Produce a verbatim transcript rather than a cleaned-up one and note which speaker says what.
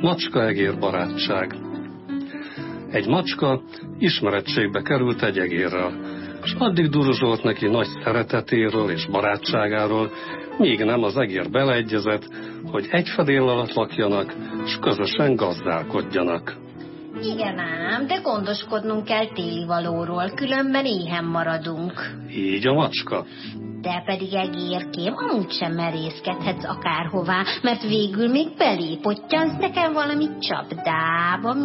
Speaker 1: Macska-egér barátság. Egy macska ismerettségbe került egy egérrel, és addig duruzsolt neki nagy szeretetéről és barátságáról, míg nem az egér beleegyezett, hogy egy fedél alatt lakjanak, és közösen gazdálkodjanak.
Speaker 2: Igen ám, de gondoskodnunk kell télivalóról, különben éhen maradunk.
Speaker 1: Így a macska.
Speaker 2: Te pedig egérkém, amúgy sem merészkedhetsz akárhová, mert végül még belé pottyansz nekem valami csapdába.